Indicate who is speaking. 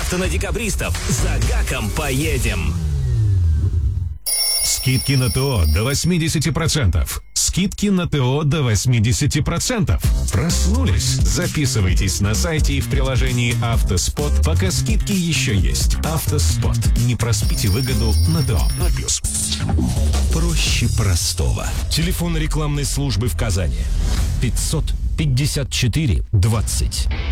Speaker 1: Автонадекабристов. За гаком поедем.
Speaker 2: Скидки на ТО до 80%. Скидки на ТО до 80%. Проснулись? Записывайтесь на сайте и в приложении «Автоспот», пока скидки еще есть. «Автоспот». Не проспите выгоду на ТО. 0+.
Speaker 3: Проще простого. Телефон рекламной службы в Казани. 554 20.